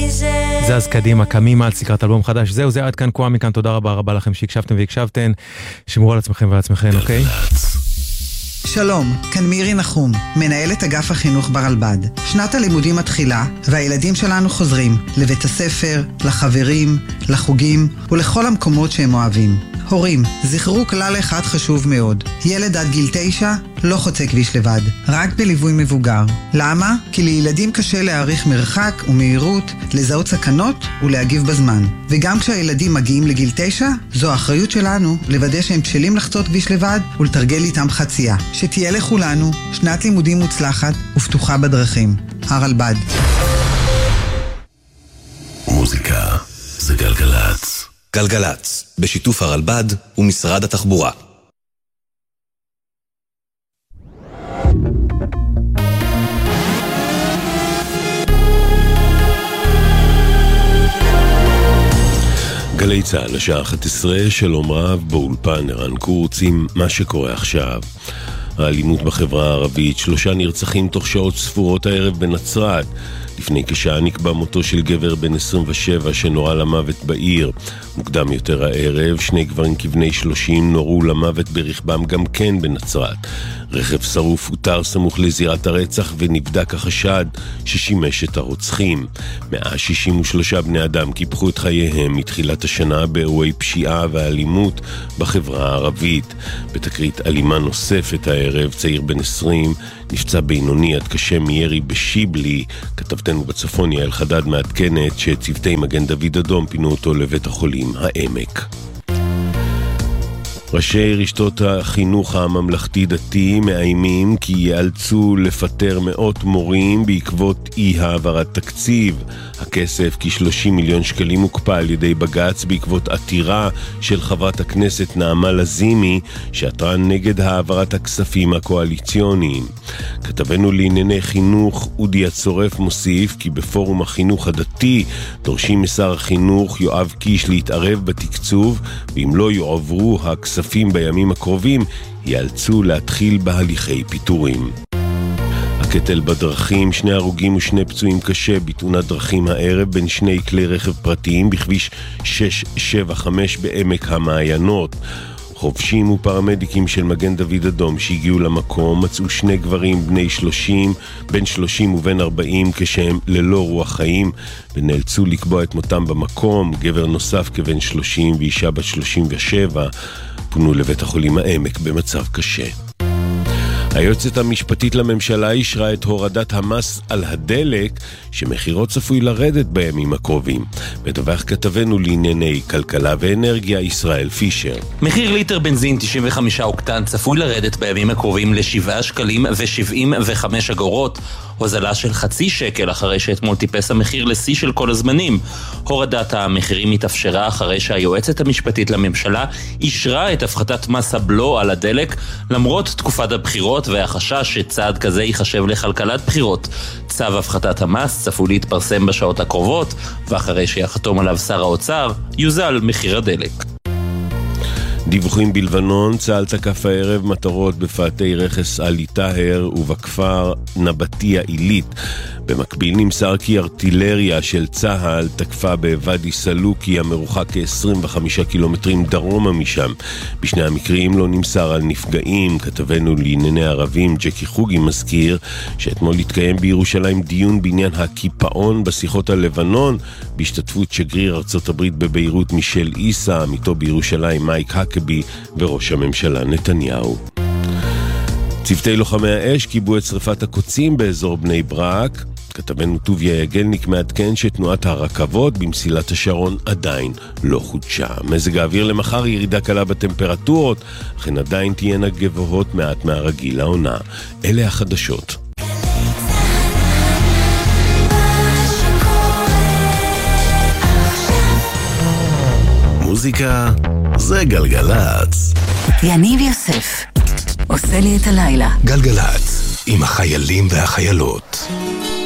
זז קדימה, קמימה על סקרת אלבום חדש. זהו, זה עד כאן, קוואמי מכאן, תודה רבה לכם שהקשבתם והקשבתן. שמרו על עצמכם ועל עצמכם, אוקיי? שלום, כאן מירי נחום, מנהלת אגף החינוך ברלב"ד. שנת הלימודים מתחילה, והילדים שלנו חוזרים לבית הספר, לחברים, לחוגים ולכל המקומות שהם אוהבים. הורים, זכרו כלל אחד חשוב מאוד. ילד עד גיל 9 לא חוצה כביש לבד, רק בליווי מבוגר. למה? כי לילדים קשה להעריך מרחק ומהירות, לזהות סכנות ולהגיב בזמן. וגם כשהילדים מגיעים לגיל 9, זו האחריות שלנו לוודא שהם בשלים לחצות כביש לבד ולתרגל איתם חצייה. שתהיה לכולנו שנת לימודים מוצלחת ופתוחה בדרכים. הרלב"ד. מוזיקה זה גלגלץ. גלגלץ, בשיתוף הרלב"ד ומשרד התחבורה. גלי צהל, השעה 11, שלום רב, באולפן ערן קורץ עם מה שקורה עכשיו. האלימות בחברה הערבית, 3 נרצחים תוך שעות ספורות הערב בנצרת. לפני כשעה נקבע מותו של גבר בן 27 שנורה למוות בעיר. מוקדם יותר הערב, 2 גברים כבני 30 נורו למוות ברכבם גם כן בנצרת. רכב שרוף הותר סמוך לזירת הרצח ונבדק החשד ששימש את הרוצחים. 163 בני אדם קיפחו את חייהם מתחילת השנה באירועי פשיעה ואלימות בחברה הערבית. בתקרית אלימה נוספת הערב, צעיר בן 20 נפצע בינוני עד קשה מירי בשיבלי. כתבתנו בצפון יעל חדד מעדכנת שצוותי מגן דוד אדום פינו אותו לבית החולים העמק. ראשי רשתות החינוך הממלכתי-דתי מאיימים כי ייאלצו לפטר מאות מורים בעקבות אי-העברת תקציב. הכסף, כ-30 מיליון שקלים, הוקפא על ידי בג"ץ בעקבות עתירה של חברת הכנסת נעמה לזימי שעתרה נגד העברת הכספים הקואליציוניים. כתבנו לענייני חינוך אודי הצורף מוסיף כי בפורום החינוך הדתי דורשים משר החינוך יואב קיש להתערב בתקצוב, ואם לא יועברו הכספים בימים הקרובים ייאלצו להתחיל בהליכי פיטורים. הקטל בדרכים, 2 הרוגים ו2 פצועים קשה בתאונת דרכים הערב בין 2 כלי רכב פרטיים בכביש 675 בעמק המעיינות. חובשים ופרמדיקים של מגן דוד אדום שהגיעו למקום מצאו 2 גברים בני 30, בין 30 ובין 40 כשהם ללא רוח חיים ונאלצו לקבוע את מותם במקום. גבר נוסף כבן 30 ואישה בת 37 פונו לבית החולים העמק במצב קשה. היועצת המשפטית לממשלה אישרה את הורדת המס על הדלק שמחירו צפוי לרדת בימים הקרובים. מדווח כתבנו לענייני כלכלה ואנרגיה ישראל פישר. מחיר ליטר בנזין 95 אוקטן צפוי לרדת בימים הקרובים ל7 שקלים ו75 אגורות, הוזלה של 0.5 שקל אחרי שאתמול טיפס המחיר לשיא של כל הזמנים. הורדת המחירים התאפשרה אחרי שהיועצת המשפטית לממשלה אישרה את הפחתת מס הבלו על הדלק למרות תקופת הבחירות והחשש שצעד כזה ייחשב לכלכלת בחירות. צו הפחתת המס צפוי להתפרסם בשעות הקרובות, ואחרי שיחתום עליו שר האוצר יוזל מחיר הדלק. דיווחים בלבנון, צה"ל תקף הערב מטרות בפאתי רכס עלי טהר ובכפר נבטיה עילית. במקביל נמסר כי ארטילריה של צה"ל תקפה בוואדי סלוקי המרוחק כ-25 קילומטרים דרומה משם. בשני המקרים לא נמסר על נפגעים. כתבנו לענייני ערבים ג'קי חוגי מזכיר שאתמול התקיים בירושלים דיון בעניין הקיפאון בשיחות על לבנון בהשתתפות שגריר ארצות הברית בביירות מישל איסה, עמיתו בירושלים מייק הקבי וראש הממשלה נתניהו. צוותי לוחמי האש קיבו את שריפת הקוצים באזור בני ברק. כתבנו טוביה יגלניק מעדכן שתנועת הרכבות במסילת השרון עדיין לא חודשה. מזג האוויר למחר ירידה קלה בטמפרטורות, אכן עדיין תהיינה גבוהות מעט מהרגיל לעונה. אלה החדשות. מוזיקה זה גלגלץ. יניב יוסף עושה לי את הלילה. גלגלץ עם החיילים והחיילות.